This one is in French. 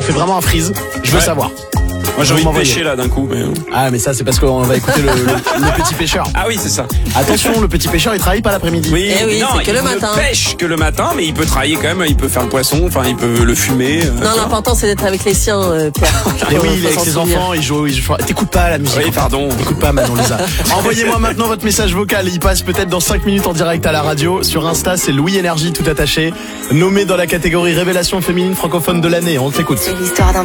fait vraiment un freeze. Je veux savoir. Moi j'ai envie de pêcher là d'un coup. Ah mais ça c'est parce qu'on va écouter le petit pêcheur. Ah oui c'est ça. Attention, le petit pêcheur il travaille pas l'après-midi. Oui, oui, non, c'est que le matin. Il ne pêche que le matin, mais il peut travailler quand même. Il peut faire le poisson, enfin il peut le fumer. Non, l'important c'est d'être avec les siens, Pierre. Et oui, il est Faut avec s'en ses souvenir. enfants, il joue. T'écoutes pas la musique. Oui pardon. T'écoutes pas Manon Lisa. Envoyez-moi maintenant votre message vocal. Il passe peut-être dans 5 minutes en direct à la radio. Sur Insta, c'est Louis Énergie tout attaché. Nommé dans la catégorie révélation féminine francophone de l'année. On t'écoute. C'est l'histoire d'un